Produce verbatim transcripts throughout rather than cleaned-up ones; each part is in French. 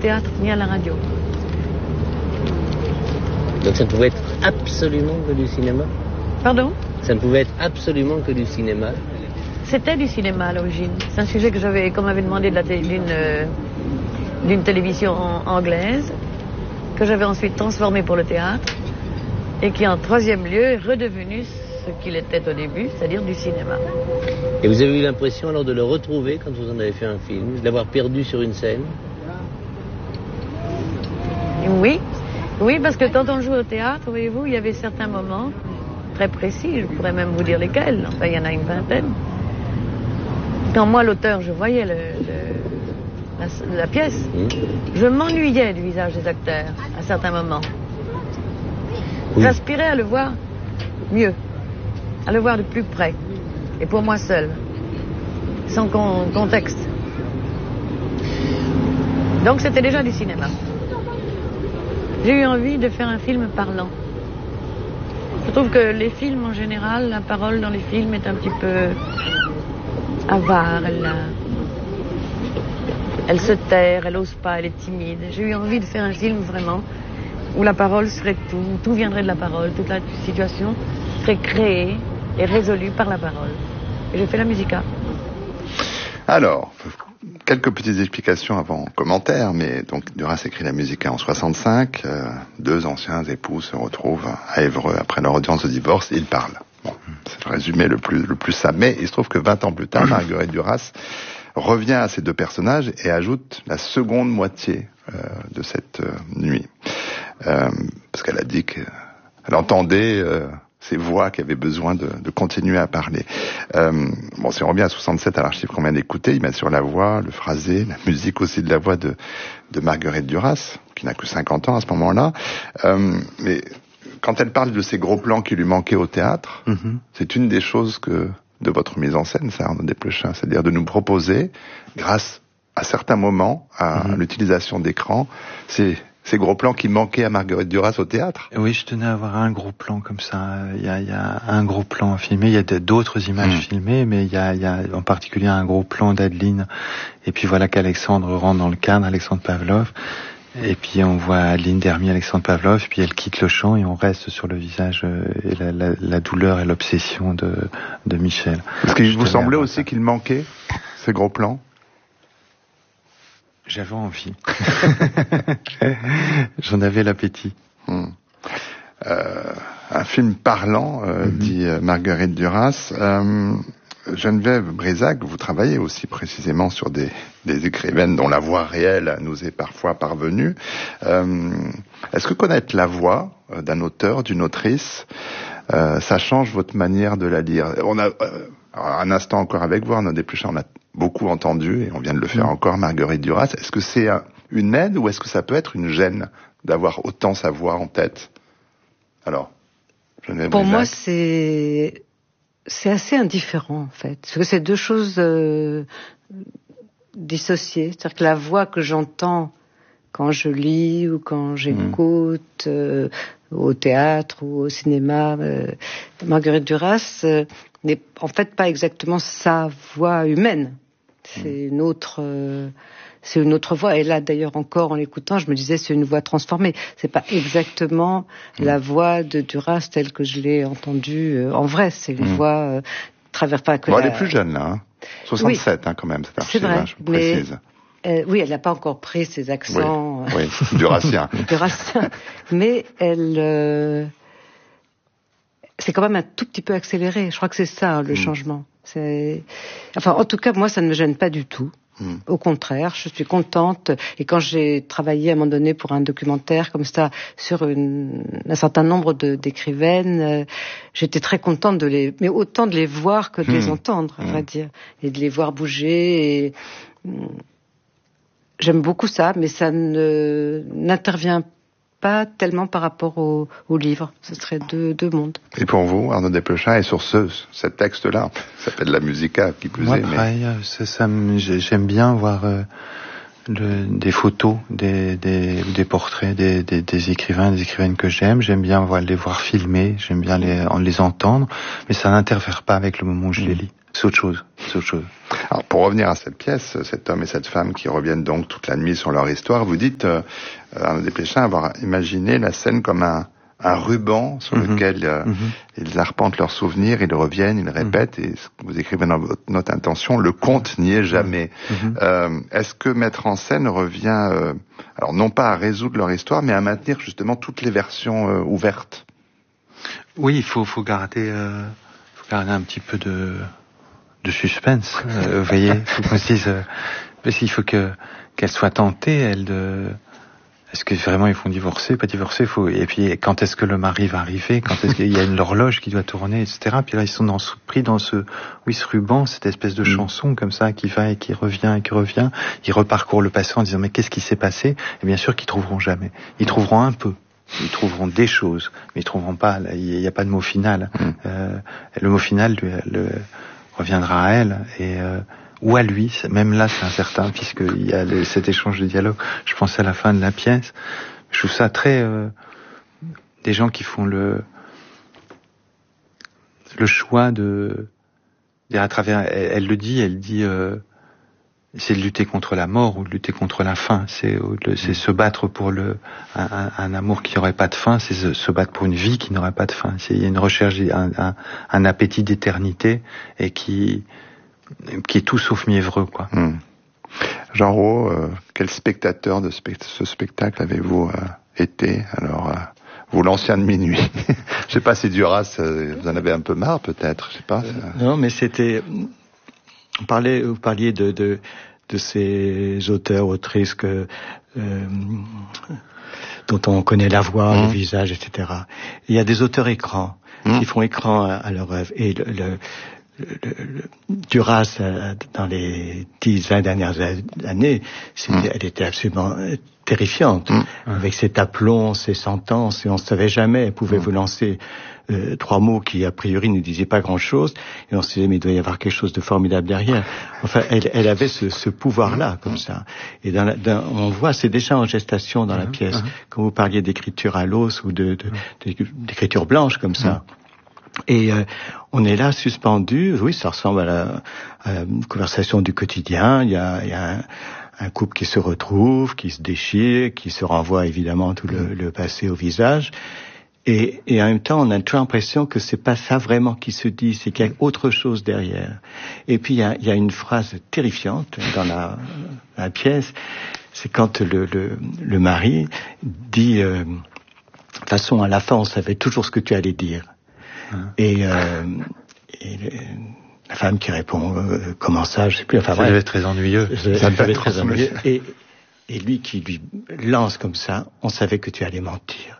théâtre ni à la radio. Donc ça ne pouvait être absolument que du cinéma? Pardon? Ça ne pouvait être absolument que du cinéma? C'était du cinéma à l'origine. C'est un sujet que j'avais, qu'on m'avait demandé de la té- d'une, euh, d'une télévision en- anglaise, que j'avais ensuite transformé pour le théâtre, et qui en troisième lieu est redevenu ce qu'il était au début, c'est-à-dire du cinéma. Et vous avez eu l'impression alors de le retrouver quand vous en avez fait un film, de l'avoir perdu sur une scène? Oui, oui, parce que quand on joue au théâtre, voyez-vous, il y avait certains moments très précis, je pourrais même vous dire lesquels, enfin il y en a une vingtaine. Quand moi, l'auteur, je voyais le, le, la, la pièce, mmh. je m'ennuyais du visage des acteurs à certains moments. Oui. J'aspirais à le voir mieux, à le voir de plus près, et pour moi seul, sans con, contexte. Donc c'était déjà du cinéma. J'ai eu envie de faire un film parlant. Je trouve que les films en général, la parole dans les films est un petit peu avare, elle, elle se terre, elle n'ose pas, elle est timide. J'ai eu envie de faire un film vraiment où la parole serait tout, tout viendrait de la parole, toute la situation serait créée et résolue par la parole. Et j'ai fait la musica. Alors, quelques petites explications avant commentaire, mais donc Duras écrit la musica en soixante-cinq, euh, deux anciens époux se retrouvent à Évreux après leur audience de divorce, ils parlent. Bon, c'est le résumé le plus, le plus simple, mais il se trouve que vingt ans plus tard, Marguerite Duras revient à ces deux personnages et ajoute la seconde moitié euh, de cette euh, nuit. Euh, parce qu'elle a dit qu'elle entendait euh, ces voix qui avaient besoin de, de continuer à parler. Euh, bon, si on revient à soixante-sept, à l'archive qu'on vient d'écouter, il met sur la voix, le phrasé, la musique aussi de la voix de, de Marguerite Duras, qui n'a que cinquante ans à ce moment-là. Euh, mais quand elle parle de ces gros plans qui lui manquaient au théâtre, mm-hmm. c'est une des choses que de votre mise en scène, ça, Arnaud Desplechin, c'est-à-dire de nous proposer, grâce à certains moments, à mm-hmm. l'utilisation d'écran, ces Ces gros plans qui manquaient à Marguerite Duras au théâtre. Oui, je tenais à avoir un gros plan comme ça. Il y a, il y a un gros plan à filmer. Il y a d'autres images mmh. filmées, mais il y a, il y a en particulier un gros plan d'Adeline. Et puis voilà qu'Alexandre rentre dans le cadre, Alexandre Pavlov. Et puis on voit Adeline Dermy, Alexandre Pavlov. Et puis elle quitte le champ et on reste sur le visage et la, la, la douleur et l'obsession de, de Michel. Est-ce qu'il vous semblait aussi qu'il manquait ces gros plans ? J'avais envie. J'en avais l'appétit. Hum. Euh, un film parlant, euh, mm-hmm. dit euh, Marguerite Duras. Euh, Geneviève Brisac, vous travaillez aussi précisément sur des, des écrivaines dont la voix réelle nous est parfois parvenue. Euh, est-ce que connaître la voix euh, d'un auteur, d'une autrice, euh, ça change votre manière de la lire ? On a euh, un instant encore avec vous, Arnaud Desplechin, on a beaucoup entendu, et on vient de le faire mmh. encore, Marguerite Duras. Est-ce que c'est un, une aide ou est-ce que ça peut être une gêne d'avoir autant sa voix en tête ? Alors, Geneviève Pour Brisac. moi, c'est c'est assez indifférent, en fait. Parce que c'est deux choses euh, dissociées. C'est-à-dire que la voix que j'entends quand je lis ou quand j'écoute, mmh. euh, au théâtre ou au cinéma, euh, Marguerite Duras euh, n'est en fait pas exactement sa voix humaine. C'est une autre, euh, c'est une autre voix. Et là, d'ailleurs, encore en l'écoutant, je me disais, c'est une voix transformée. C'est pas exactement mmh. la voix de Duras telle que je l'ai entendue euh, en vrai. C'est une mmh. voix euh, travers pas que. Bon, la... elle est plus jeune là, hein. soixante-sept oui. hein, quand même. Cette archive, c'est vrai, hein, je précise. Mais, euh, oui, elle n'a pas encore pris ses accents. Oui, oui. Durassien. Durassien. Mais elle. Euh... C'est quand même un tout petit peu accéléré. Je crois que c'est ça, le mmh. changement. C'est... Enfin, en tout cas, moi, ça ne me gêne pas du tout. Mmh. Au contraire, je suis contente. Et quand j'ai travaillé à un moment donné pour un documentaire comme ça sur une... un certain nombre de... d'écrivaines, euh, j'étais très contente de les... Mais autant de les voir que de mmh. les entendre, on mmh. va dire. Et de les voir bouger. Et... J'aime beaucoup ça, mais ça ne... n'intervient pas. Pas tellement par rapport au, au livre. Ce serait deux, deux mondes. Et pour vous, Arnaud Desplechin, et sur ce, ce texte-là, ça s'appelle la musica, qui plus Moi, est. Pareil, mais... ça, ça, j'aime bien voir euh, le, des photos, des, des, des portraits, des, des, des écrivains, des écrivaines que j'aime. J'aime bien voir, les voir filmer, j'aime bien les, les entendre, mais ça n'interfère pas avec le moment où je les lis. c'est autre chose, c'est autre chose. Alors, pour revenir à cette pièce, cet homme et cette femme qui reviennent donc toute la nuit sur leur histoire, vous dites, euh, Arnaud Desplechin, avoir imaginé la scène comme un, un ruban sur mm-hmm. lequel euh, mm-hmm. ils arpentent leurs souvenirs, ils reviennent, ils répètent, mm-hmm. et vous écrivez dans votre note intention, le conte n'y est jamais. Mm-hmm. Euh, est-ce que mettre en scène revient, euh, alors non pas à résoudre leur histoire, mais à maintenir justement toutes les versions euh, ouvertes? Oui, il faut, faut garder, euh, faut garder un petit peu de... de suspense, euh, vous voyez, faut qu'on se dise, euh, parce qu'il faut que qu'elle soit tentée, elle de, est-ce que vraiment ils vont divorcer, pas divorcer, faut, et puis quand est-ce que le mari va arriver, quand est-ce qu'il y a une horloge qui doit tourner, et cetera. Puis là ils sont dans, pris dans ce, oui, ce ruban, cette espèce de mmh. chanson comme ça qui va et qui revient et qui revient. Ils reparcourent le passé en disant mais qu'est-ce qui s'est passé? Et bien sûr qu'ils trouveront jamais. Ils trouveront un peu. Ils trouveront des choses, mais ils trouveront pas. Il n'y a pas de mot final. Mmh. Euh, le mot final, le, le reviendra à elle et euh, ou à lui, même là c'est incertain puisqu'il y a le, cet échange de dialogue. Je pensais à la fin de la pièce, je trouve ça très euh, des gens qui font le le choix de dire à travers, elle, elle le dit, elle dit euh, c'est de lutter contre la mort ou de lutter contre la faim, c'est c'est se battre pour le un, un, un amour qui n'aurait pas de fin, c'est se, se battre pour une vie qui n'aurait pas de fin. C'est, il y a une recherche, un, un, un appétit d'éternité et qui qui est tout sauf mièvreux, quoi. Mmh. Jean Rouault, euh, quel spectateur de spect- ce spectacle avez-vous euh, été? Alors, euh, vous l'ancien de minuit. Je sais pas si Duras, euh, vous en avez un peu marre, peut-être. Je sais pas. Euh, non, mais c'était. On parlait, vous parliez de, de, de ces auteurs, autrices que, euh, dont on connaît la voix, mmh. le visage, et cetera. Il y a des auteurs écrans mmh. qui font écran à, à leur œuvre. Et le, le, le, le, Duras, dans les dix, vingt dernières années, c'était, mmh. elle était absolument terrifiante, mmh. avec ses aplomb, ses sentences, et on ne savait jamais. Elle pouvait mmh. vous lancer Euh, trois mots qui a priori ne disaient pas grand-chose, et on se disait mais il doit y avoir quelque chose de formidable derrière. Enfin, elle, elle avait ce, ce pouvoir-là comme ça. Et dans la, dans, on voit, c'est déjà en gestation dans la pièce. Quand vous parliez d'écriture à l'os ou de, de, de, d'écriture blanche comme ça. Et euh, on est là suspendu. Oui, ça ressemble à la, à la conversation du quotidien. Il y a, il y a un, un couple qui se retrouve, qui se déchire, qui se renvoie évidemment tout le, le passé au visage. Et, et en même temps, on a toujours l'impression que c'est pas ça vraiment qui se dit, c'est qu'il y a autre chose derrière. Et puis il y a, il y a une phrase terrifiante dans la, la pièce, c'est quand le, le, le mari dit, euh, de toute façon, à la fin, on savait toujours ce que tu allais dire. Hein. Et, euh, et le, la femme qui répond, euh, comment ça, je sais plus. Enfin, ça devait être très ennuyeux. Ça devait être très ennuyeux. Et, et lui qui lui lance comme ça, on savait que tu allais mentir.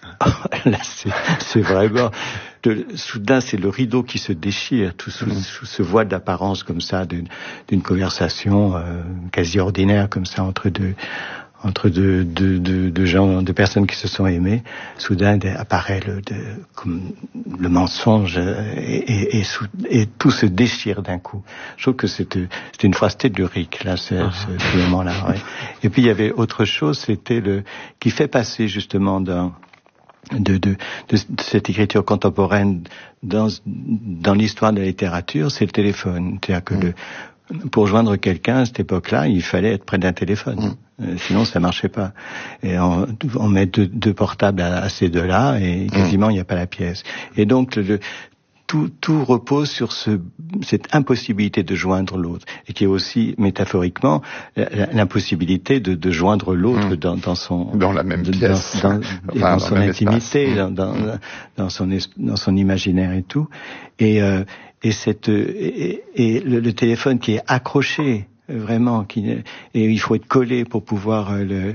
Là, c'est, c'est vraiment, de, soudain, c'est le rideau qui se déchire, tout sous, mmh. sous ce voile d'apparence comme ça, d'une, d'une conversation euh, quasi ordinaire comme ça entre deux, entre deux, deux, deux, deux gens, deux personnes qui se sont aimées. Soudain apparaît le, de, comme le mensonge et, et, et, sous, et tout se déchire d'un coup. Je trouve que c'était, c'était une phrase tellurique là, ce, uh-huh. ce, ce moment-là. Ouais. Et puis il y avait autre chose, c'était le qui fait passer justement dans De, de, de, de cette écriture contemporaine dans, dans l'histoire de la littérature, c'est le téléphone. C'est-à-dire que mmh. le, pour joindre quelqu'un à cette époque-là, il fallait être près d'un téléphone. Mmh. Euh, sinon, ça marchait pas. Et on, on met deux, deux portables à, à ces deux-là et quasiment il mmh. n'y a pas la pièce. Et donc, le, Tout, tout repose sur ce, cette impossibilité de joindre l'autre, et qui est aussi métaphoriquement l'impossibilité de, de joindre l'autre mmh. dans, dans son dans la même pièce, dans, dans, enfin, dans, dans son intimité, dans, dans, dans son dans son imaginaire et tout, et euh, et cette et, et le, le téléphone qui est accroché vraiment, qui et il faut être collé pour pouvoir le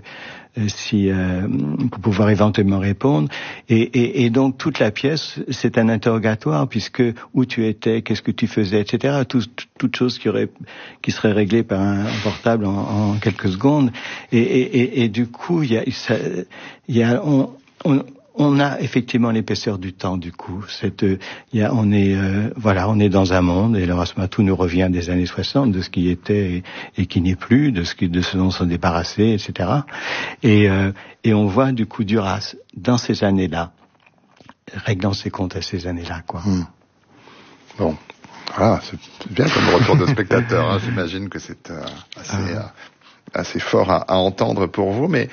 si euh, pour pouvoir éventuellement répondre, et, et, et donc toute la pièce c'est un interrogatoire, puisque où tu étais, qu'est-ce que tu faisais, et cetera. Tout, toute chose qui aurait qui serait réglée par un, un portable en, en quelques secondes, et, et, et, et du coup il y a ça, il y a on, on On a effectivement l'épaisseur du temps, du coup. Cette, il y a, on est, euh, voilà, on est dans un monde, et Laurence Matou nous revient des années soixante, de ce qui était et, et qui n'est plus, de ce qui, de ce dont sont débarrassés, et cetera. Et, euh, et on voit du coup Duras dans ces années-là, réglant ses comptes à ces années-là, quoi. Mmh. Bon. Ah, c'est bien comme retour de spectateur. Hein. J'imagine que c'est euh, assez, euh, assez fort à, à entendre pour vous. Mais